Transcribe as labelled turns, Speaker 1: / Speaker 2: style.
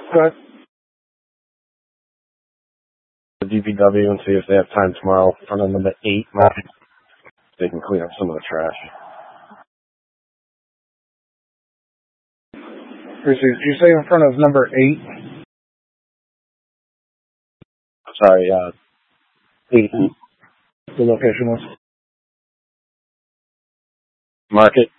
Speaker 1: Good.
Speaker 2: The DPW and see if they have time tomorrow in front of number 8 market. They can clean up some of the trash.
Speaker 1: Did you say in front of number 8?
Speaker 2: Sorry, 8.
Speaker 1: The location was?
Speaker 2: Market.